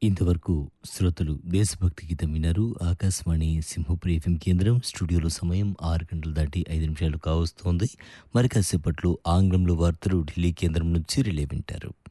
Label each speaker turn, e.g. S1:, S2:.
S1: ఇంతవరకు శ్రోతలు దేశభక్తి గీతం విన్నారు. ఆకాశవాణి సింహపురి ఎఫ్ఎం కేంద్రం స్టూడియోలో సమయం 6 గంటలు దాటి 5 నిమిషాలు కావస్తోంది. మరి కాసేపట్లో ఆంగ్లంలో వార్తలు ఢిల్లీ కేంద్రం నుంచి రిలే వింటారు.